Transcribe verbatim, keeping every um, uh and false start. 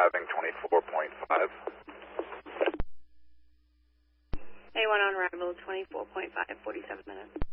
driving twenty-four point five. A one on arrival, twenty-four point five, forty-seven minutes.